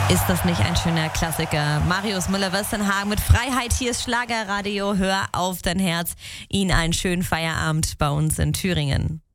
Ist das nicht ein schöner Klassiker? Marius Müller-Westernhagen mit Freiheit. Hier ist Schlagerradio. Hör auf dein Herz. Ihnen einen schönen Feierabend bei uns in Thüringen.